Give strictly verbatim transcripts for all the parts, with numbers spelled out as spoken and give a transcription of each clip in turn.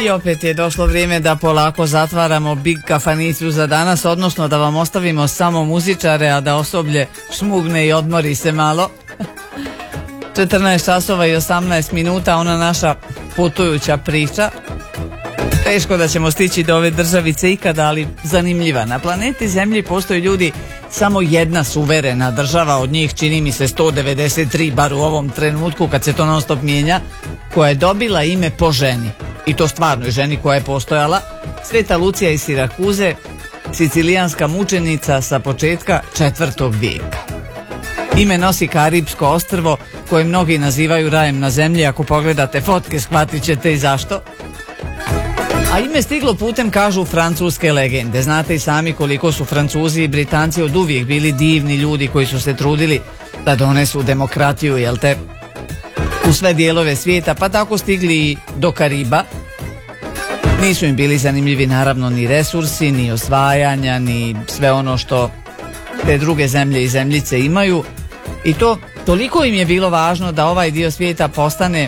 I opet je došlo vrijeme da polako zatvaramo Big kafanicu za danas, odnosno da vam ostavimo samo muzičare, a da osoblje šmugne i odmori se malo. četrnaest časova i osamnaest minuta, ona naša putujuća priča. Teško da ćemo stići do ove državice ikada, ali zanimljiva. Na planeti Zemlji postoji ljudi samo jedna suverena država, od njih čini mi se sto devedeset tri, bar u ovom trenutku kad se to non stop mijenja, koja je dobila ime po ženi. I to stvarnoj ženi koja je postojala. Sveta Lucija iz Sirakuze, sicilijanska mučenica sa početka četvrtog vijeka. Ime nosi Karipsko ostrvo, koje mnogi nazivaju rajem na zemlji. Ako pogledate fotke, shvatit ćete i zašto. A ime stiglo putem, kažu, francuske legende. Znate i sami koliko su Francuzi i Britanci od uvijek bili divni ljudi koji su se trudili da donesu demokratiju, jel te, u sve dijelove svijeta, pa tako stigli i do Kariba. Nisu im bili zanimljivi naravno ni resursi, ni osvajanja, ni sve ono što te druge zemlje i zemljice imaju. I to toliko im je bilo važno da ovaj dio svijeta postane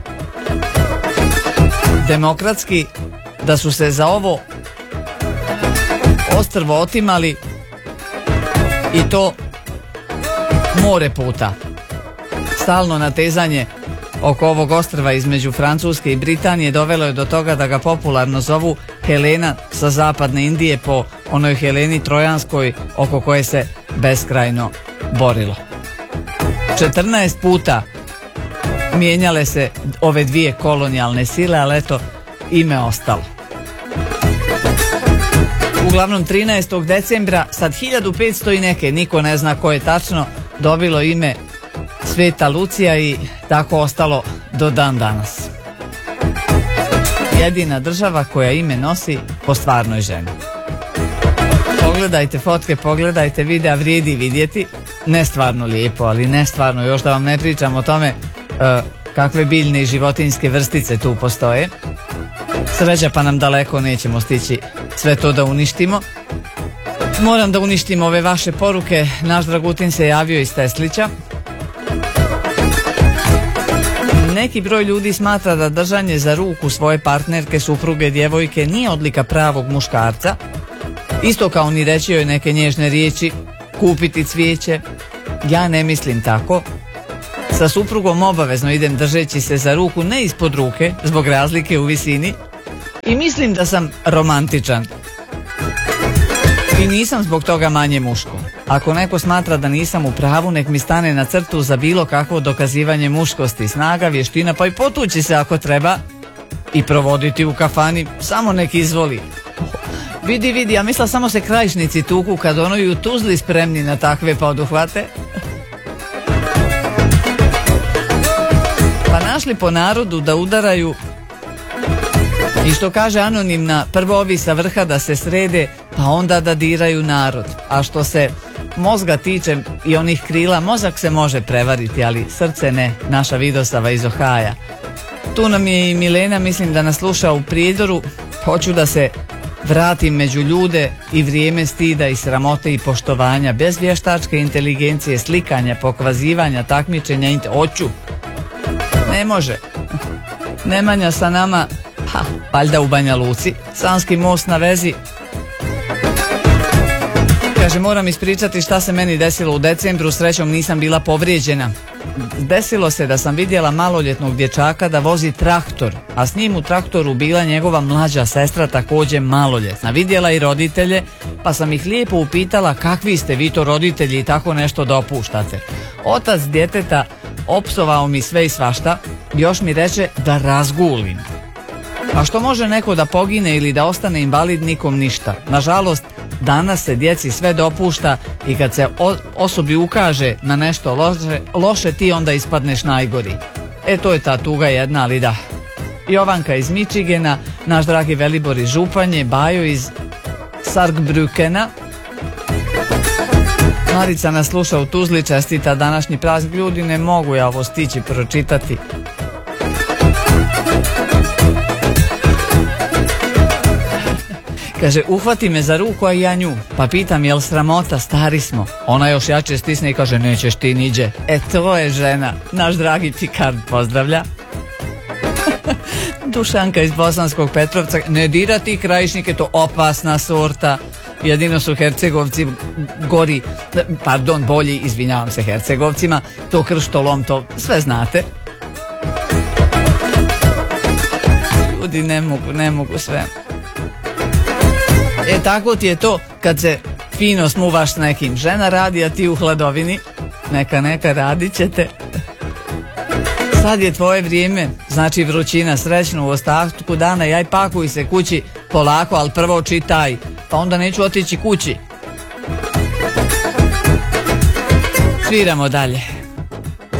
demokratski, da su se za ovo ostrvo otimali, i to more puta. Stalno natezanje oko ovog ostrva između Francuske i Britanije dovelo je do toga da ga popularno zovu Helena sa zapadne Indije, po onoj Heleni Trojanskoj oko koje se beskrajno borilo. četrnaest puta mijenjale se ove dvije kolonijalne sile, ali eto, ime ostalo. Uglavnom trinaestog decembra, sad hiljadu petsto i neke, niko ne zna ko je tačno, dobilo ime Sveta Lucija i tako ostalo do dan danas. Jedina država koja ime nosi po stvarnoj ženi. Pogledajte fotke, pogledajte videa, vrijedi vidjeti. Ne stvarno lijepo, ali ne stvarno, još da vam ne pričam o tome uh, kakve biljne i životinjske vrstice tu postoje. Sreća pa nam daleko nećemo stići sve to da uništimo. Moram da uništim ove vaše poruke. Naš Dragutin se javio iz Teslića. Neki broj ljudi smatra da držanje za ruku svoje partnerke, supruge, djevojke nije odlika pravog muškarca. Isto kao ni reći joj neke nježne riječi, kupiti cvijeće. Ja ne mislim tako. Sa suprugom obavezno idem držeći se za ruku, ne ispod ruke, zbog razlike u visini. I mislim da sam romantičan. I nisam zbog toga manje muško. Ako neko smatra da nisam u pravu, nek mi stane na crtu za bilo kakvo dokazivanje muškosti, snaga, vještina, pa i potući se ako treba i provoditi u kafani, samo nek izvoli. Vidi, vidi, ja misla samo se krajišnici tuku kad ono i u Tuzli spremni na takve poduhvate. Pa našli po narodu da udaraju, i što kaže anonimna, prvo ovi sa vrha da se srede, pa onda da diraju narod. A što se mozga tiče i onih krila, mozak se može prevariti, ali srce ne, naša Vidosava iz Ohaja. Tu nam je i Milena, mislim da nas sluša u Prijedoru. Hoću da se vratim među ljude i vrijeme stida i sramote i poštovanja, bez vještačke inteligencije, slikanja, pokazivanja, takmičenja, int... hoću. Ne može. Nemanja sa nama, ha, valjda u Banja Luci, Sanski most na vezi. Kaže, moram ispričati šta se meni desilo u decembru, srećom nisam bila povrijeđena. Desilo se da sam vidjela maloljetnog dječaka da vozi traktor, a s njim u traktoru bila njegova mlađa sestra, također maloljetna. Vidjela i roditelje, pa sam ih lijepo upitala kakvi ste vi to roditelji i tako nešto dopuštate. Otac djeteta opsovao mi sve i svašta, još mi reče da razgulim. A što može neko da pogine ili da ostane invalid, nikom ništa. Nažalost, danas se djeci sve dopušta i kad se osobi ukaže na nešto loše, loše ti onda ispadneš najgori. E, to je ta tuga jedna, ali da. Jovanka iz Mičigena, naš dragi Velibor iz Županje, Bajo iz Sargbrukena. Marica nas sluša u Tuzli, čestita današnji praznik. Ljudi, ne mogu ja ovo stići pročitati. Kaže, uhvati me za ruku, a ja nju. Pa pitam, jel sramota, stari smo? Ona još jače stisne i kaže, nećeš ti niđe. E, to je žena. Naš dragi Pikard pozdravlja. Dušanka iz Bosanskog Petrovca, ne dirati krajišnike, to opasna sorta. Jedino su Hercegovci gori, pardon, bolji, izvinjavam se Hercegovcima, to krštolom, to sve znate. Ljudi ne mogu, ne mogu sve. E tako ti je to kad se fino smuvaš s nekim. Žena radi, a ti u hladovini. Neka, neka, radit ćete. Sad je tvoje vrijeme, znači vrućina, srećno u ostatku dana, jaj pakuj se kući polako, ali prvo čitaj, pa onda neću otići kući. Sviramo dalje.